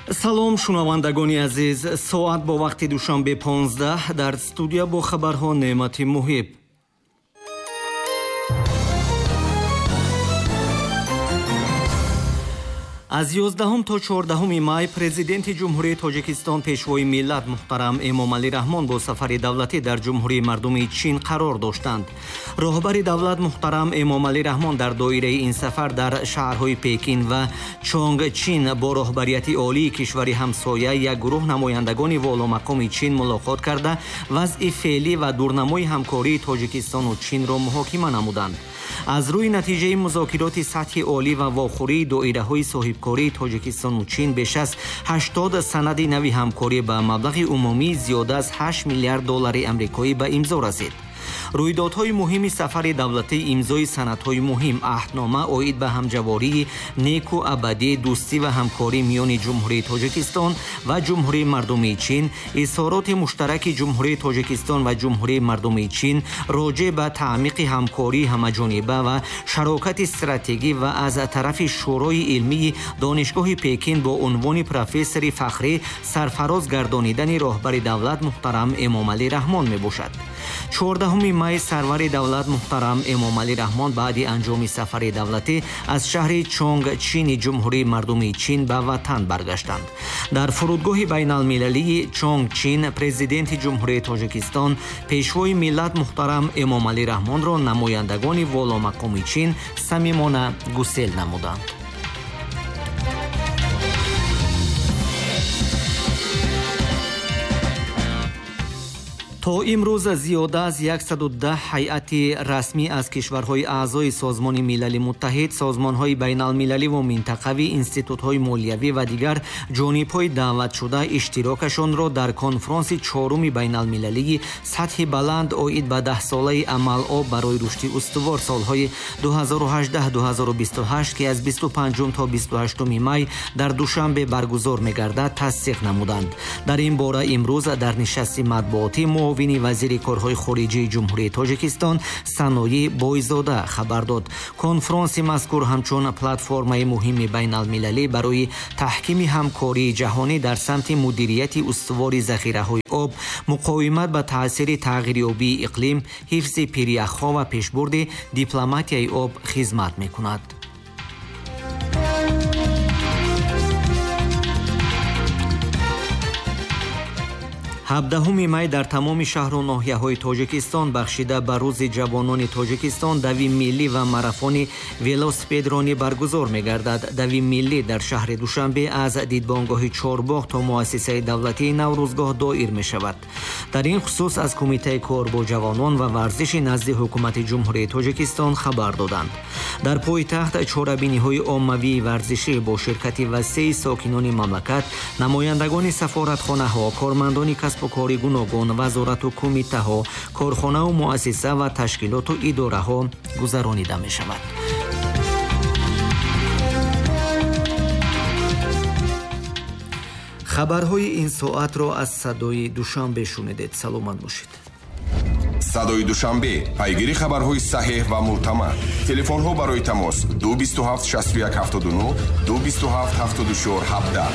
салом шунавандагони азиз, соат бо вақти душанбе 15 дар студия бо хабарҳо Неъмати Муҳиб. аз 11 то 14 май президенти ҷумҳурии Тоҷикистон пешвои миллат муҳтарам Эмомалӣ Раҳмон бо сафари давлатӣ дар ҷумҳурии мардуми Чин қарор доштанд. роҳбари давлат муҳтарам Эмомалӣ Раҳмон дар доираи ин сафар дар шаҳрҳои Пекин ва Чонгчин бо роҳбарияти олии кишвари ҳамсоя як гурӯҳ намояндагони воломақоми Чин мулоқот карда вазъи феълӣ ва дурнамои ҳамкории Тоҷикистону Чинро муҳокима намуданд. аз рӯи натиҷаи музокироти сатҳи олӣ ва вохӯрии доираҳои соҳибкории Тоҷикистону Чин беш аз 80 санади нави ҳамкорӣ ба маблағи умумии зиёда аз 8 миллиард доллари амрикоӣ ба имзо расид. рӯйдодҳои муҳими сафари давлатӣ имзои санадҳои муҳим, аҳднома оид ба ҳамҷавории неку абадӣ, дӯстӣ ва ҳамкорӣ миёни ҷумҳурии Тоҷикистон ва ҷумҳурии мардумии Чин, изҳороти муштараки ҷумҳурии Тоҷикистон ва ҷумҳурии мардумии Чин роҷеъ ба таъмиқи ҳамкории ҳамаҷониба ва шарокати стратегӣ ва аз тарафи шӯрои илмии донишгоҳи Пекин бо унвони профессори фахрӣ сарфароз гардонидани роҳбари давлат муҳтарам Эмомалӣ Раҳмон мебошад. 14 май сарвари давлат муҳтарам Эмомалӣ Раҳмон баъди анҷоми сафари давлатӣ аз шаҳри Чонгчини ҷумҳурии мардумии Чин ба ватан баргаштанд. дар фурудгоҳи байналмилалии Чонгчин президенти ҷумҳурии Тоҷикистон пешвои миллат муҳтарам Эмомалӣ Раҳмонро намояндагони воломақоми Чин самимона гусел намуданд. то имрӯз зиёда аз 110 ҳайати расмӣ аз кишварҳои аъзои Созмони Милали Муттаҳид, созмонҳои байналмилаливу минтақавӣ, институтҳои молиявӣ ва дигар ҷонибҳои даъватшуда иштирокашонро дар конфронси 4-уми байналмилалии сатҳи баланд оид ба 10-солаи амалоб барои рушди устувор солҳои 2018-2028 ки аз 25 то 28 май дар Душанбе баргузор мегардад тасдиқ намуданд. дар ин бора имрӯз дар нишасти матбуотӣ муовини вазири корҳои хориҷии ҷумҳурии Тоҷикистон Санои Бойзода хабар дод. конфронси мазкур ҳамчун платформаи муҳими байналмилалӣ барои таҳкими ҳамкории ҷаҳонӣ дар самти мудирияти устувори захираҳои об, муқовимат ба таъсири тағйирёбии иқлим, ҳифзи пиряхҳо ва пешбурди дипломатияи об хизмат мекунад. 17 май дар тамоми шаҳру ноҳияҳои Тоҷикистон бахшида ба рӯзи ҷавонони Тоҷикистон дави миллӣ ва марафони велосипедронӣ баргузор мегардад. дави миллӣ дар шаҳри Душанбе аз дидбонгоҳи Чорбоғ то муассисаи давлатии Наврӯзгоҳ доир мешавад. дар ин хусус аз Кумитаи кор бо ҷавонон ва варзиши назди ҳукумати ҷумҳурии Тоҷикистон хабар доданд. дар пойтахт чорабиниҳои оммавии варзишӣ бо ширкати васеи сокинони мамлакат, намояндагони сафоратхонаҳо, кормандони касбу кори гуногун, вазорату кумитаҳо, корхонаву муассиса ва ташкилоту идораҳо гузаронида мешавад. хабарҳои ин соатро аз садои Душанбе шунидед. саломат бошед. садои Душанбе, пайгири хабарҳои саҳеҳ ва мӯътамад. телефонҳо барои тамос 227 61 79 227 74 17.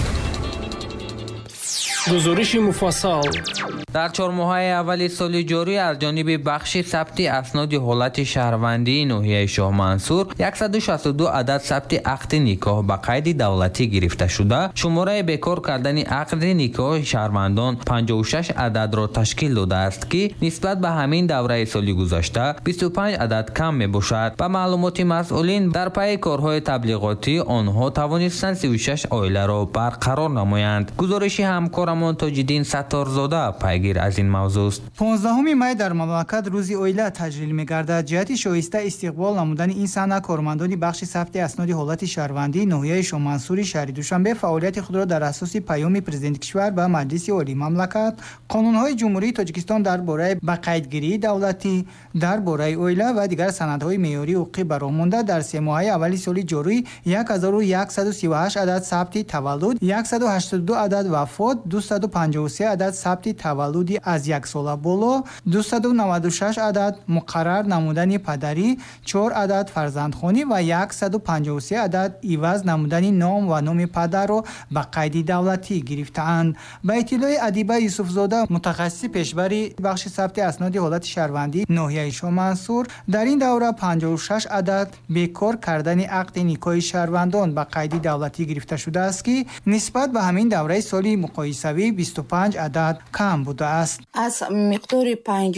гузориши муфассал. дар 4 моҳаи аввали соли ҷорӣ аз ҷониби бахши сабти асноди ҳолати шаҳрвандии ноҳияи Шоҳ Мансур 162 адад сабти ақди никоҳ ба қайди давлатӣ гирифта шуда, шумораи бекор кардани ақди никоҳи шаҳрвандон 56 ададро ташкил додааст, ки нисбат ба ҳамин давраи соли гузашта 25 адад кам мебошад. ба маълумоти масъулин, дар пайи корҳои таблиғотӣ онҳо тавонистанд 36 оиларо барқарор намоянд. гузориши ҳамкорамон Тоҷиддин Сатторзода пайгир аз ин мавзӯъ. 15 май дар мамлакат рӯзи оила таҷлил мегардад. ҷиҳати шоиста истиқбол намудани ин саҳна, кормандони бахши сабти асноди ҳолати шаҳрвандии ноҳияи Шоҳ Мансури шаҳри Душанбе фаъолияти худро дар асоси паёми президенти кишвар ба Маҷлиси олии мамлакат, қонунҳои ҷумҳурии Тоҷикистон дар бораи ба қайдгирии давлатӣ, дар бораи оила ва дигар санадҳои меъёрии ҳуқуқӣ баромонда дар 3 моҳаи аввали соли ҷорӣ 1138 адад сабти таваллуд, 182 адад вафот, 253 адад сабти таваллуди аз 1 сола боло, 296 адад муқаррар намудани падарӣ, 4 адад фарзандхонӣ ва 153 адад иваз намудани ном ва номи падарро ба қайди давлатӣ гирифтаанд. Ба иттилои Адиба Юсуфзода, мутахассиси пешбари бахши сабти асноди ҳолати шаҳрвандии ноҳияи Шоҳмансур, дар ин давра 56 адад бекор кардани ақди никоҳи шаҳрвандон ба қайди давлатӣ гирифта шудааст ки нисбат ба ҳамин давраи соли муқоисавӣ 25 адад кам будааст. аз миқдори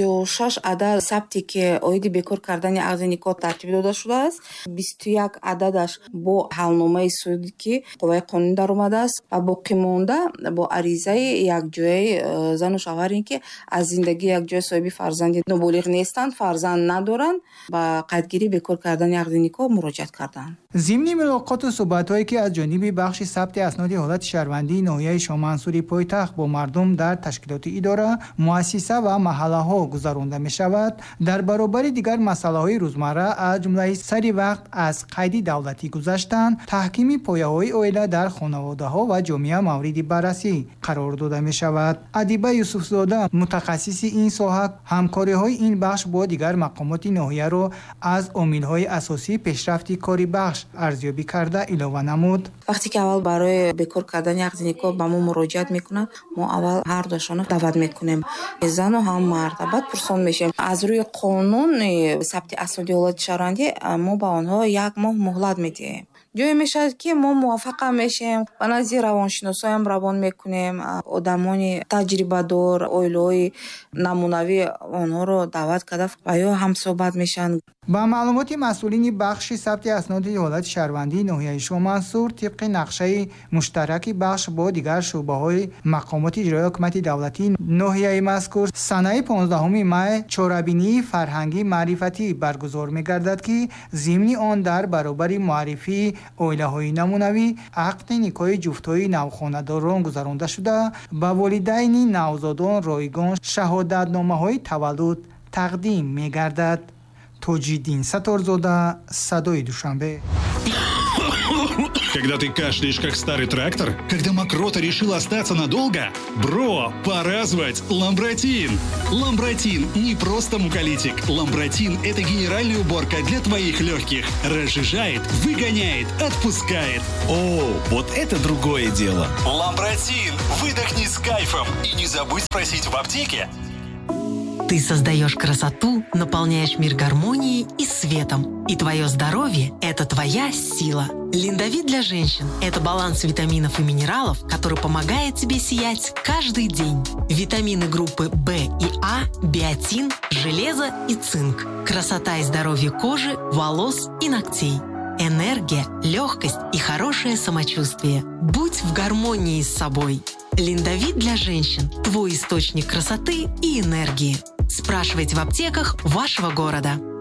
56 адад сабти ки оиди бекор кардани ақди никоҳ тартиб дода шудааст, 21 ададаш бо ҳалномаи суди ки қувваи қонунӣ даромадааст ва боқӣ монда бо аризаи якҷояи зану шавҳарин ки аз зиндагии якҷоя соҳиби фарзанди ноболиғ нестанд, фарзанд надоранд, ба қайдгирии бекор кардани ақди никоҳ муроҷиат карданд. зимни мулоқоту суҳбатҳое ки аз ҷониби бахши сабти асноди ҳолати шаҳрвандии ноҳияи Шоҳмансури пойтахт бо мардум дар ташкилоти идора, муассиса ва маҳаллаҳо гузаронда мешавад, дар баробари дигар масъалаҳои рӯзмарра аз ҷумлаи сари вақт аз қайди давлатӣ гузаштан, таҳкими пояҳои оила дар хонаводаҳо ва ҷомеа мавриди баррасӣ қарор дода мешавад. Адиба Юсуфзода, мутахассиси ин соҳа, ҳамкориҳои ин бахш бо дигар мақомоти ноҳияро аз омилҳои асосии пешрафти кори бахш арзёбӣ карда илова намуд. вақте ки аввал барои бекор кардани ақди никоҳ ба мо муроҷиат мекунад, мо аввал ҳар душона даъват мекунем, зану ҳам мард, баъд пурсон мешавем аз рӯи қонуни сабти асноди ҳолати шаҳрвандӣ мо ба онҳо 1 моҳ муҳлат медиҳем. ҷое мешавад ки мо муваффақам мешавем, ба назди равоншиносоям равон мекунем, одамони таҷрибадор, оилаҳои намунавӣ онҳоро даъват карда ва ё ҳамсоҳбат мешаванд. ба маълумоти масъулини бахши сабти асноди ҳолати шаҳрвандии ноҳияи Шоҳмансур, тибқи нақшаи муштараки бахш бо дигар шӯъбаҳои мақомоти иҷроии ҳукумати давлатии ноҳияи мазкур, санаи 15 май чорабинии фарҳангӣ маърифатӣ баргузор мегардад ки зимни он дар баробари муаррифии оилаҳои намунавӣ ақди никоҳи ҷуфтҳои навхонадорон гузаронда шуда, ба волидайни навзодон ройгон шаҳодатномаҳои таваллуд тақдим мегардад. Тоҷиддин Саторзода, Садои Душанбе. Когда ты кашляешь, как старый трактор? Когда мокрота решила остаться надолго? Бро, пора звать Ламбротин! Ламбротин не просто муколитик. Ламбротин – это генеральная уборка для твоих легких. Разжижает, выгоняет, отпускает. О, вот это другое дело. Ламбротин! Выдохни с кайфом! И не забудь спросить в аптеке. Ты создаешь красоту, наполняешь мир гармонией и светом. И твое здоровье – это твоя сила. Линдавит для женщин – это баланс витаминов и минералов, который помогает тебе сиять каждый день. Витамины группы В и А, биотин, железо и цинк. Красота и здоровье кожи, волос и ногтей. Энергия, легкость и хорошее самочувствие. Будь в гармонии с собой. Линдавит для женщин – твой источник красоты и энергии. Спрашивайте в аптеках вашего города.